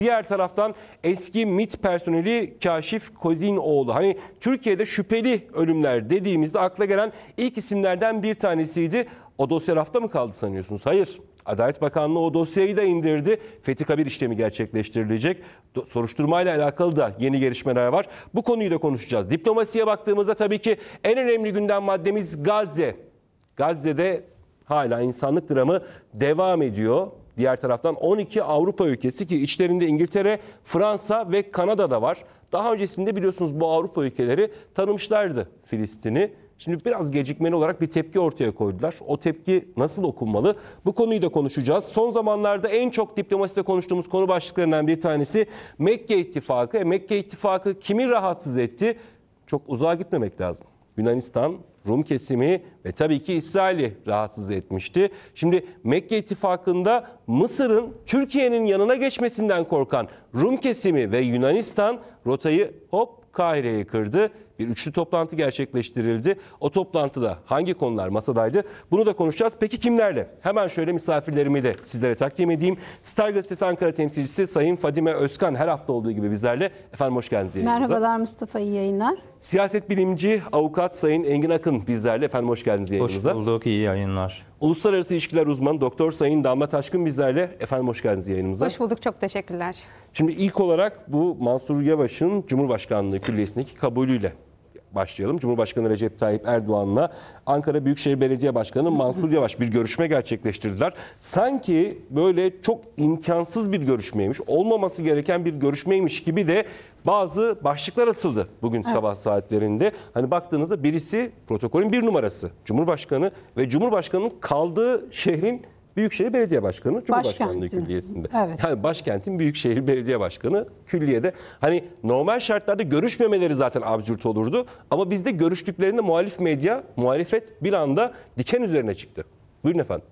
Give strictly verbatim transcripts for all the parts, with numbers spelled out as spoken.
Diğer taraftan eski MİT personeli Kaşif Kozinoğlu. Hani Türkiye'de şüpheli ölümler dediğimizde akla gelen ilk isimlerden bir tanesiydi. O dosya rafta mı kaldı sanıyorsunuz? Hayır. Adalet Bakanlığı o dosyayı da indirdi. Fethi Kabir işlemi gerçekleştirilecek. Soruşturmayla alakalı da yeni gelişmeler var. Bu konuyu da konuşacağız. Diplomasiye baktığımızda tabii ki en önemli gündem maddemiz Gazze. Gazze'de hala insanlık dramı devam ediyor. Diğer taraftan on iki Avrupa ülkesi ki içlerinde İngiltere, Fransa ve Kanada da var. Daha öncesinde biliyorsunuz bu Avrupa ülkeleri tanımışlardı Filistin'i. Şimdi biraz gecikmeli olarak bir tepki ortaya koydular. O tepki nasıl okunmalı? Bu konuyu da konuşacağız. Son zamanlarda en çok diplomaside konuştuğumuz konu başlıklarından bir tanesi Mekke İttifakı. E, Mekke İttifakı kimi rahatsız etti? Çok uzağa gitmemek lazım. Yunanistan, Rum kesimi ve tabii ki İsrail'i rahatsız etmişti. Şimdi Mekke İttifakı'nda Mısır'ın Türkiye'nin yanına geçmesinden korkan Rum kesimi ve Yunanistan rotayı hop Kahire'ye kırdı. Bir üçlü toplantı gerçekleştirildi. O toplantıda hangi konular masadaydı? Bunu da konuşacağız. Peki kimlerle? Hemen şöyle misafirlerimi de sizlere takdim edeyim. Star Gazetesi Ankara temsilcisi Sayın Fadime Özkan her hafta olduğu gibi bizlerle. Efendim hoş geldiniz yayınımıza. Merhabalar Mustafa, iyi yayınlar. Siyaset bilimci, avukat Sayın Engin Akın bizlerle. Efendim hoş geldiniz yayınımıza. Hoş bulduk, iyi yayınlar. Uluslararası İlişkiler Uzmanı Doktor Sayın Damla Taşkın bizlerle. Efendim hoş geldiniz yayınımıza. Hoş bulduk, çok teşekkürler. Şimdi ilk olarak bu Mansur Yavaş'ın Cumhurbaşkanlığı Külliyesi'ndeki kabulüyle başlayalım. Cumhurbaşkanı Recep Tayyip Erdoğan'la Ankara Büyükşehir Belediye Başkanı Mansur Yavaş bir görüşme gerçekleştirdiler. Sanki böyle çok imkansız bir görüşmeymiş, olmaması gereken bir görüşmeymiş gibi de bazı başlıklar atıldı bugün evet. sabah saatlerinde. Hani baktığınızda birisi protokolün bir numarası Cumhurbaşkanı ve Cumhurbaşkanı'nın kaldığı şehrin Büyükşehir Belediye Başkanı Cumhurbaşkanlığı Başkentin. Külliyesi'nde. Evet. Yani başkentin Büyükşehir Belediye Başkanı külliyede. Hani normal şartlarda görüşmemeleri zaten absürt olurdu. Ama bizde görüştüklerinde muhalif medya, muhalefet bir anda diken üzerine çıktı. Buyurun efendim.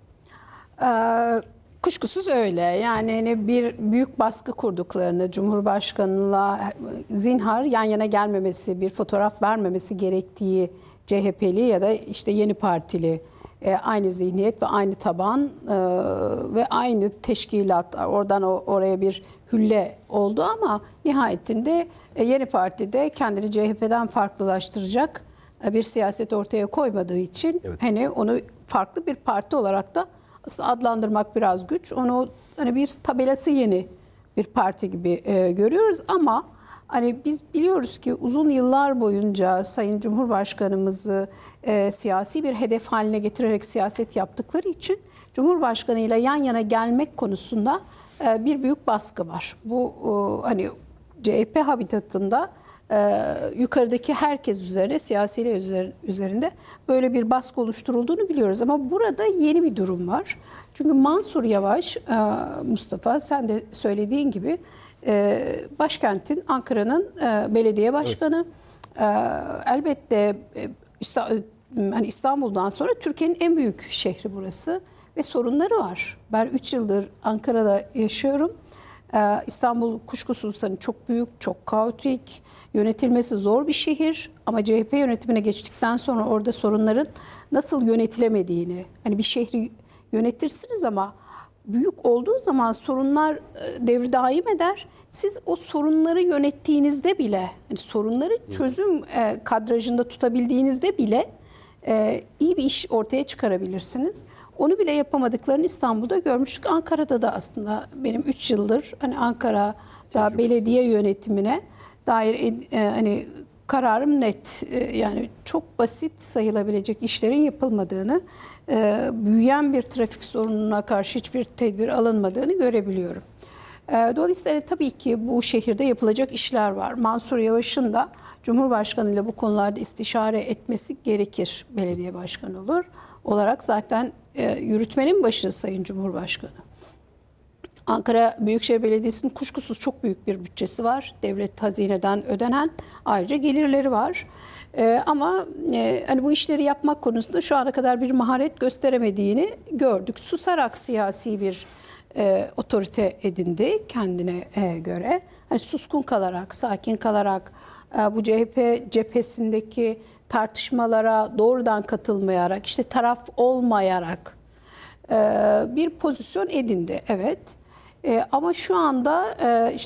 Ee, kuşkusuz öyle. Yani hani bir büyük baskı kurduklarını, Cumhurbaşkanı'la zinhar yan yana gelmemesi, bir fotoğraf vermemesi gerektiği C H P'li ya da işte Yeni Partili E, aynı zihniyet ve aynı taban e, ve aynı teşkilat, oradan o, oraya bir hülle oldu ama nihayetinde e, Yeni Parti'de kendini C H P'den farklılaştıracak e, bir siyaset ortaya koymadığı için evet. hani onu farklı bir parti olarak da aslında adlandırmak biraz güç. Onu hani bir tabelası yeni bir parti gibi e, görüyoruz ama hani biz biliyoruz ki uzun yıllar boyunca Sayın Cumhurbaşkanımızı e, siyasi bir hedef haline getirerek siyaset yaptıkları için Cumhurbaşkanı ile yan yana gelmek konusunda e, bir büyük baskı var. Bu e, hani C H P habitatında e, yukarıdaki herkes üzerine, siyasiler üzerinde böyle bir baskı oluşturulduğunu biliyoruz. Ama burada yeni bir durum var. Çünkü Mansur Yavaş, e, Mustafa sen de söylediğin gibi başkentin, Ankara'nın belediye başkanı. Evet. Elbette hani İstanbul'dan sonra Türkiye'nin en büyük şehri burası ve sorunları var. Ben üç yıldır Ankara'da yaşıyorum. İstanbul kuşkusuz hani çok büyük, çok kaotik, yönetilmesi zor bir şehir ama C H P yönetimine geçtikten sonra orada sorunların nasıl yönetilemediğini, hani bir şehri yönetirsiniz ama büyük olduğu zaman sorunlar devri daim eder. Siz o sorunları yönettiğinizde bile, yani sorunları çözüm kadrajında tutabildiğinizde bile iyi bir iş ortaya çıkarabilirsiniz. Onu bile yapamadıklarını İstanbul'da görmüştük. Ankara'da da aslında benim üç yıldır hani Ankara'da belediye yönetimine dair hani kararım net. Yani çok basit sayılabilecek işlerin yapılmadığını, büyüyen bir trafik sorununa karşı hiçbir tedbir alınmadığını görebiliyorum. Dolayısıyla tabii ki bu şehirde yapılacak işler var. Mansur Yavaş'ın da Cumhurbaşkanı ile bu konularda istişare etmesi gerekir. Belediye başkanı olur olarak zaten yürütmenin başı Sayın Cumhurbaşkanı. Ankara Büyükşehir Belediyesi'nin kuşkusuz çok büyük bir bütçesi var. Devlet hazineden ödenen, ayrıca gelirleri var. Ee, ama e, hani bu işleri yapmak konusunda şu ana kadar bir maharet gösteremediğini gördük. Susarak siyasi bir e, otorite edindi kendine e, göre. Hani suskun kalarak, sakin kalarak e, bu C H P cephesindeki tartışmalara doğrudan katılmayarak, işte taraf olmayarak e, bir pozisyon edindi. Evet. E, ama şu anda e, işte